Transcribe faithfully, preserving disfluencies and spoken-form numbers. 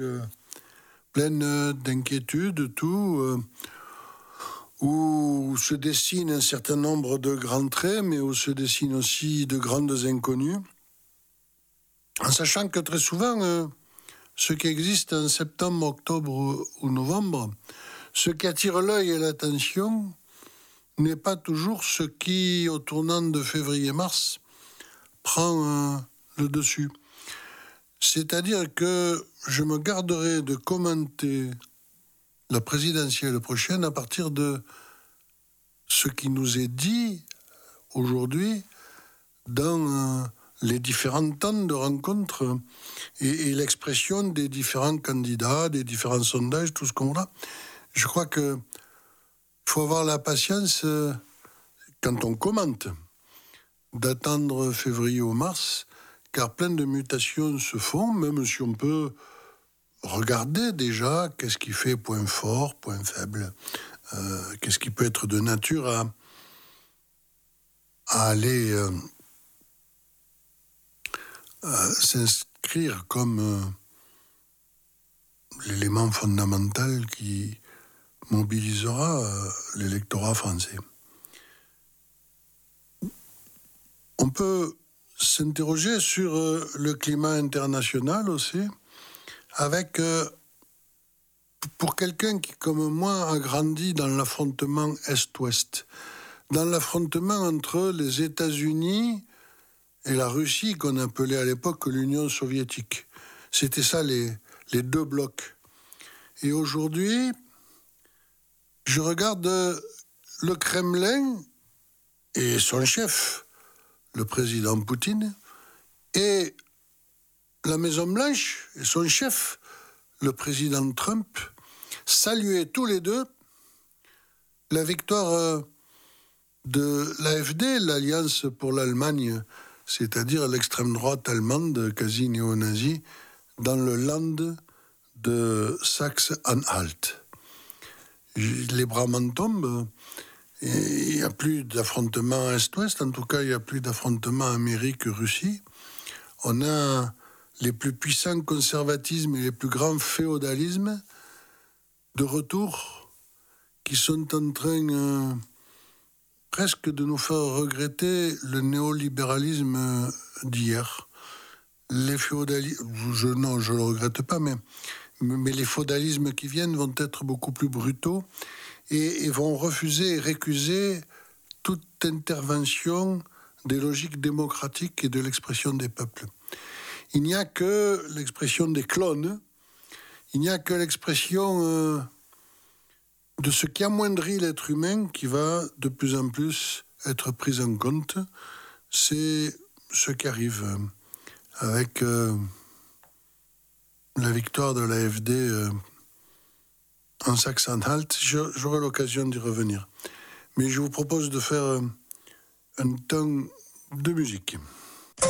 euh, pleine d'inquiétudes, tout, euh, où se dessinent un certain nombre de grands traits, mais où se dessinent aussi de grandes inconnues, en sachant que très souvent, euh, ce qui existe en septembre, octobre ou novembre, ce qui attire l'œil et l'attention n'est pas toujours ce qui, au tournant de février-mars, prend euh, le dessus. C'est-à-dire que je me garderai de commenter la présidentielle prochaine à partir de ce qui nous est dit aujourd'hui dans euh, les différents temps de rencontres et, et l'expression des différents candidats, des différents sondages, tout ce qu'on a. Je crois que faut avoir la patience, euh, quand on commente, d'attendre février ou mars, car plein de mutations se font, même si on peut regarder déjà qu'est-ce qui fait point fort, point faible, euh, qu'est-ce qui peut être de nature à, à aller euh, à s'inscrire comme euh, l'élément fondamental qui mobilisera euh, l'électorat français. On peut s'interroger sur euh, le climat international aussi, avec, euh, pour quelqu'un qui, comme moi, a grandi dans l'affrontement Est-Ouest, dans l'affrontement entre les États-Unis et la Russie, qu'on appelait à l'époque l'Union soviétique. C'était ça, les, les deux blocs. Et aujourd'hui, je regarde le Kremlin et son chef, le président Poutine, et la Maison-Blanche et son chef, le président Trump, saluer tous les deux la victoire de l'A F D, l'Alliance pour l'Allemagne, c'est-à-dire l'extrême droite allemande, quasi néo-nazie, dans le land de Saxe-Anhalt. Les bras m'en tombent. Il n'y a plus d'affrontement Est-Ouest, en tout cas, il n'y a plus d'affrontement Amérique-Russie. On a les plus puissants conservatismes et les plus grands féodalismes de retour qui sont en train euh, presque de nous faire regretter le néolibéralisme d'hier. Les féodalismes, je, non, je ne le regrette pas, mais, mais les féodalismes qui viennent vont être beaucoup plus brutaux et, et vont refuser et récuser toute intervention des logiques démocratiques et de l'expression des peuples. Il n'y a que l'expression des clones, il n'y a que l'expression euh, de ce qui amoindrit l'être humain qui va de plus en plus être prise en compte. C'est ce qui arrive avec euh, la victoire de l'A F D euh, en Saxe-Anhalt. J'aurai l'occasion d'y revenir. Mais je vous propose de faire euh, un temps de musique.